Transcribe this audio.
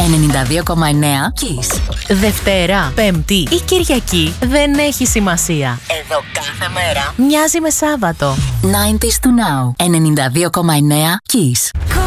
Kiss. Δευτέρα, Πέμπτη ή Κυριακή δεν έχει σημασία. Εδώ κάθε μέρα μοιάζει με Σάββατο. 90s to now. 92,9 Kiss.